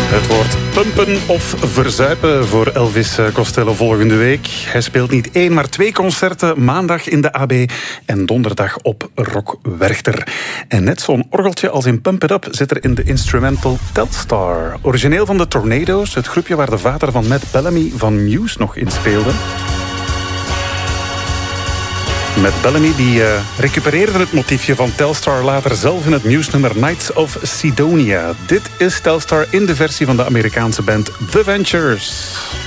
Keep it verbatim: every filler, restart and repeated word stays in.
Het woord pumpen of verzuipen voor Elvis Costello volgende week. Hij speelt niet één, maar twee concerten. Maandag in de A B en donderdag op Rock Werchter. En net zo'n orgeltje als in Pump It Up zit er in de instrumental Telstar. Origineel van de Tornadoes, het groepje waar de vader van Matt Bellamy van Muse nog in speelde. Matt Bellamy die uh, recupereerde het motiefje van Telstar later zelf in het nieuwsnummer Knights of Sidonia. Dit is Telstar in de versie van de Amerikaanse band The Ventures.